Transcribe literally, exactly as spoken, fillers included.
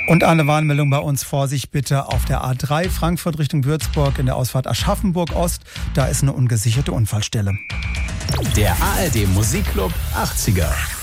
Und eine Warnmeldung bei uns: Vorsicht bitte auf der A drei Frankfurt Richtung Würzburg in der Ausfahrt Aschaffenburg Ost. Da ist eine ungesicherte Unfallstelle. Der A R D Musikclub achtziger.